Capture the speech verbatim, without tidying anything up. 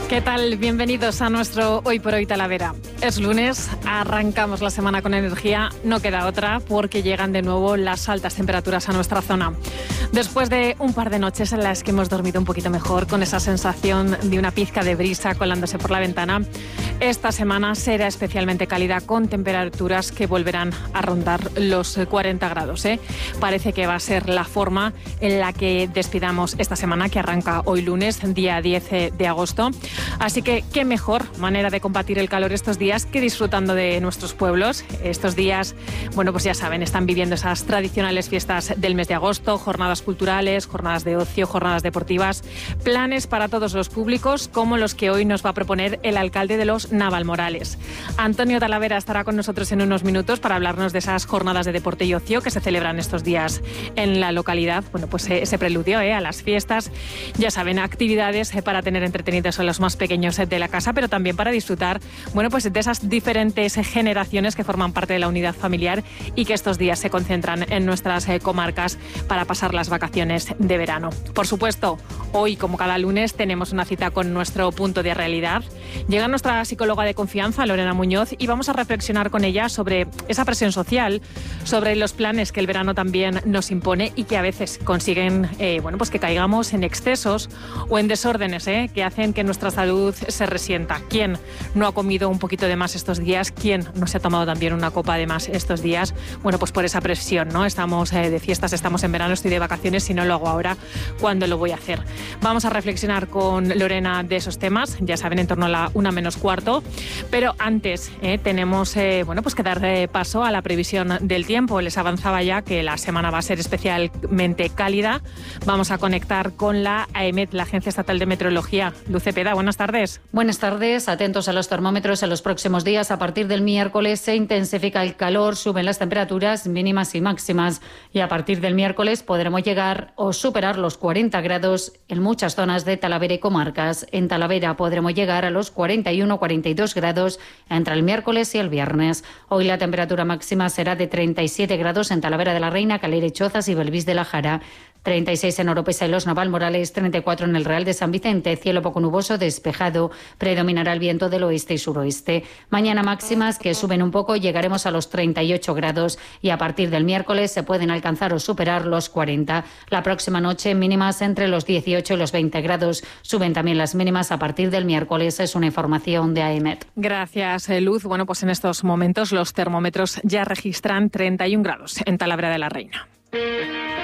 ¿Qué tal? Bienvenidos a nuestro Hoy por Hoy Talavera. Es lunes, arrancamos la semana con energía, no queda otra porque llegan de nuevo las altas temperaturas a nuestra zona. Después de un par de noches en las que hemos dormido un poquito mejor, con esa sensación de una pizca de brisa colándose por la ventana, esta semana será especialmente cálida con temperaturas que volverán a rondar los cuarenta grados. ¿eh? Parece que va a ser la forma en la que despidamos esta semana que arranca hoy lunes, día diez de agosto. Así que qué mejor manera de combatir el calor estos días que disfrutando de nuestros pueblos. Estos días, bueno, pues ya saben, están viviendo esas tradicionales fiestas del mes de agosto, jornadas culturales, jornadas de ocio, jornadas deportivas, planes para todos los públicos, como los que hoy nos va a proponer el alcalde de Los, Navalmorales. Antonio Talavera estará con nosotros en unos minutos para hablarnos de esas jornadas de deporte y ocio que se celebran estos días en la localidad. Bueno, pues ese preludio ¿eh? a las fiestas. Ya saben, actividades eh, para tener entretenidos a los más pequeños de la casa, pero también para disfrutar, bueno, pues de esas diferentes generaciones que forman parte de la unidad familiar y que estos días se concentran en nuestras eh, comarcas para pasar las vacaciones de verano. Por supuesto, hoy, como cada lunes, tenemos una cita con nuestro punto de realidad. Llega nuestra psicóloga de confianza, Lorena Muñoz, y vamos a reflexionar con ella sobre esa presión social, sobre los planes que el verano también nos impone y que a veces consiguen, eh, bueno, pues que caigamos en excesos o en desórdenes, eh, que hacen que nuestra salud se resienta. ¿Quién no ha comido un poquito de más estos días? ¿Quién no se ha tomado también una copa de más estos días? Bueno, pues por esa presión, ¿no? Estamos eh, de fiestas, estamos en verano, estoy de vacaciones, si no lo hago ahora, ¿cuándo lo voy a hacer? Vamos a reflexionar con Lorena de esos temas, ya saben, en torno a la una menos cuarto, pero antes eh, tenemos eh, bueno, pues que dar eh, paso a la previsión del tiempo. Les avanzaba ya que la semana va a ser especialmente cálida. Vamos a conectar con la AEMET, la Agencia Estatal de Meteorología. Luz Cepeda, buenas tardes. Buenas tardes, atentos a los termómetros en los próximos días. A partir del miércoles se intensifica el calor, suben las temperaturas mínimas y máximas y a partir del miércoles podremos llegar o superar los cuarenta grados en muchas zonas de Talavera y comarcas. En Talavera podremos llegar a los cuarenta y uno a cuarenta y dos grados entre el miércoles y el viernes. Hoy la temperatura máxima será de treinta y siete grados en Talavera de la Reina, Calera y Chozas y Belvís de la Jara. treinta y seis en Oropesa y Los Navalmorales, treinta y cuatro en el Real de San Vicente, cielo poco nuboso despejado, predominará el viento del oeste y suroeste. Mañana máximas que suben un poco, llegaremos a los treinta y ocho grados y a partir del miércoles se pueden alcanzar o superar los cuarenta. La próxima noche mínimas entre los dieciocho y los veinte grados, suben también las mínimas a partir del miércoles, es una información de AEMET. Gracias, Luz. Bueno, pues en estos momentos los termómetros ya registran treinta y un grados en Talavera de la Reina.